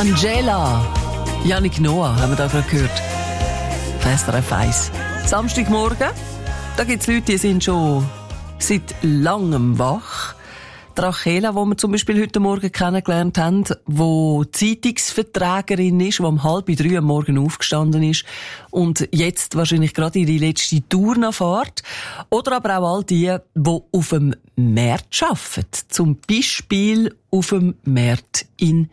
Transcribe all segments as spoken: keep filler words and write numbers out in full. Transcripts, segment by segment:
Angela, Yannick Noah haben wir da gerade gehört. S R F eins. Samstagmorgen, da gibt es Leute, die sind schon seit langem wach. Die Rachela, die wir zum Beispiel heute Morgen kennengelernt haben, die Zeitungsverträgerin ist, die um halb drei am Morgen aufgestanden ist und jetzt wahrscheinlich gerade ihre letzte Tour noch fährt. Oder aber auch all die, die auf dem Markt arbeiten. Zum Beispiel auf dem Markt in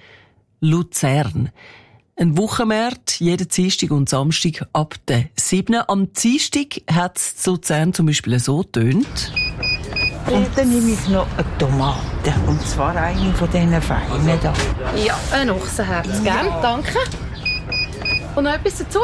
Luzern. Ein Wochenmarkt, jeden Dienstag und Samstag ab der sieben. Am Dienstag hat es in Luzern zum Beispiel so getönt. Und dann nehme ich noch eine Tomate. Und zwar eine von diesen feinen da. Ja, ein Ochsenherz, gell? Ja. Danke. Und noch etwas dazu?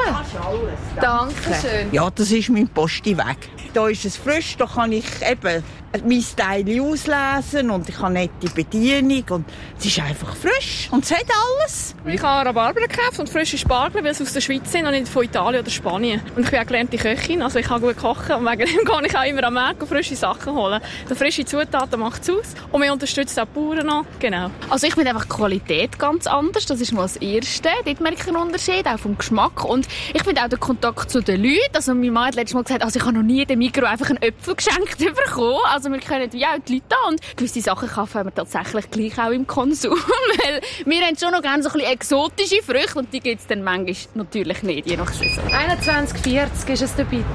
Danke schön. Ja, das ist mein Postiweg. Da ist es frisch, da kann ich eben mein Teil auslesen und ich habe eine nette Bedienung und es ist einfach frisch und es hat alles. Ich habe Rhabarber gekauft und frische Spargel, weil sie aus der Schweiz sind und nicht von Italien oder Spanien. Und ich bin auch gelernte Köchin, also ich kann gut kochen und wegen dem kann ich auch immer am Markt frische Sachen holen. Die frische Zutaten macht es aus und wir unterstützen auch die Bauern noch. Genau. Also ich finde einfach die Qualität ganz anders, das ist mal das Erste. Dort merke ich einen Unterschied, auch vom Geschmack. Und ich finde auch den Kontakt zu den Leuten. Also meine Mann hat letztes Mal gesagt, also ich habe noch nie dem Migros einfach einen Äpfel geschenkt bekommen. Also wir können wie auch die Leute da und gewisse Sachen kaufen wir tatsächlich gleich auch im Konsum. Weil wir haben schon noch gerne so ein bisschen exotische Früchte und die gibt es dann manchmal natürlich nicht, je nach Saison. einundzwanzig vierzig ist es da bitte.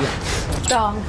Ja. Danke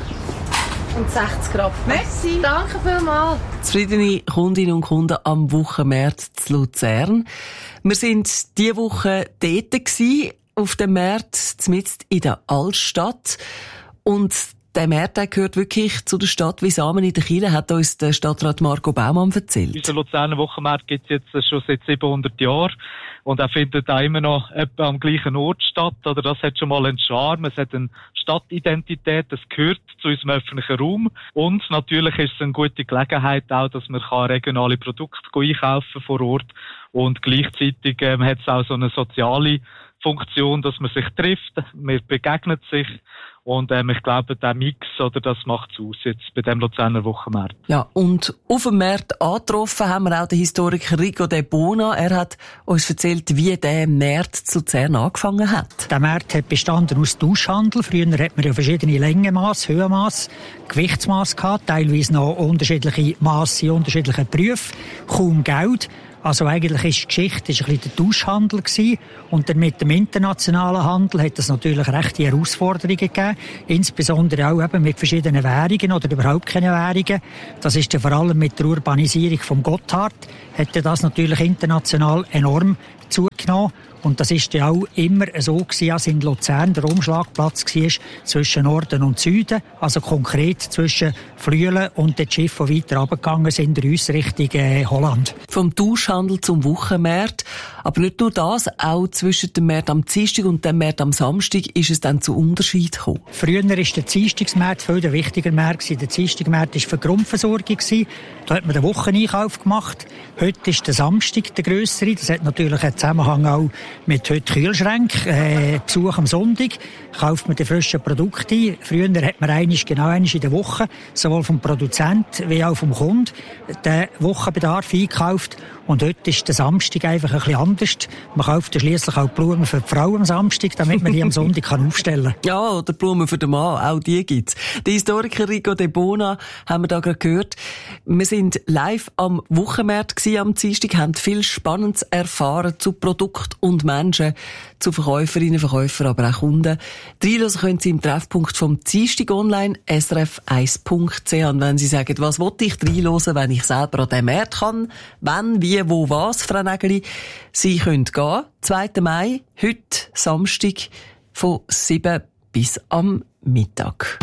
schön. Und sechzig Gramm. Merci. Danke vielmals. Zufriedene Kundinnen und Kunden am Wochenmarkt zu Luzern. Wir sind diese Woche dort gewesen, auf dem Markt, mitten in der Altstadt. Und der Markt gehört wirklich zu der Stadt wie Samen in der Kille, hat uns der Stadtrat Marco Baumann erzählt. Unser Luzerner Wochenmarkt gibt es jetzt schon seit siebenhundert Jahren. Und er findet auch immer noch etwa am gleichen Ort statt. Oder das hat schon mal einen Charme. Es hat eine Stadtidentität. Es gehört zu unserem öffentlichen Raum. Und natürlich ist es eine gute Gelegenheit auch, dass man regionale Produkte einkaufen vor Ort. Und gleichzeitig ähm, hat es auch so eine soziale Funktion, dass man sich trifft. Man begegnet sich. Und ähm, ich glaube, der Mix, oder, das macht es aus jetzt bei dem Luzerner Wochenmarkt. Ja, und auf dem Markt angetroffen haben wir auch den Historiker Rico De Bona. Er hat uns erzählt, wie der Markt zu Luzern angefangen hat. Der Markt hat bestanden aus Tauschhandel. Früher hat man ja verschiedene Längenmaß, Höhenmaß, Gewichtsmaß gehabt, teilweise noch unterschiedliche Masse in unterschiedlichen Berufen, kaum Geld. Also eigentlich ist die Geschichte ist ein bisschen der Tauschhandel gewesen. Und dann mit dem internationalen Handel hat es natürlich rechte Herausforderungen gegeben. Insbesondere auch eben mit verschiedenen Währungen oder überhaupt keine Währungen. Das ist ja vor allem mit der Urbanisierung vom Gotthard, hat das natürlich international enorm zugenommen. Und das ist ja auch immer so gewesen, als in Luzern der Umschlagplatz war zwischen Norden und Süden. Also konkret zwischen Flüelen und den Schiffen, die weiter runtergegangen sind, in uns Richtung äh, Holland. Vom Tauschhandel zum Wochenmarkt. Aber nicht nur das, auch zwischen dem Markt am Dienstag und dem Markt am Samstag ist es dann zu Unterschied gekommen. Früher war der Dienstagsmarkt viel der wichtiger Markt. Der Dienstagmarkt war für die Grundversorgung. Da hat man den Wocheneinkauf gemacht. Heute ist der Samstag der grössere. Das hat natürlich einen Zusammenhang auch mit heute Kühlschränken, äh, Besuch am Sonntag, kauft man die frischen Produkte ein. Früher hat man eigentlich genau einmal in der Woche, sowohl vom Produzent wie auch vom Kunden, den Wochenbedarf einkauft. Und heute ist der Samstag einfach ein bisschen anders. Man kauft ja schliesslich auch Blumen für die Frau am Samstag, damit man die am Sonntag kann aufstellen kann. Ja, oder Blumen für den Mann, auch die gibt's. Der Historiker Rico De Bona haben wir da gerade gehört. Wir sind live am Wochenmarkt gewesen, am Dienstag, haben viel Spannendes erfahren zu Produkt und Menschen, zu Verkäuferinnen, Verkäufer, aber auch Kunden. Reinhören können Sie im Treffpunkt vom Dienstag online, s r f eins punkt c h. Und wenn Sie sagen, was wollte ich reinhören, wenn ich selber an den Markt kann, wenn, wie, wo, was, Frau Nägeli, Sie können gehen. zweiten Mai, heute Samstag, von sieben bis am Mittag.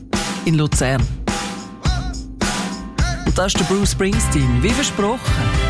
In Luzern. Und das ist der Bruce Springsteen, wie versprochen.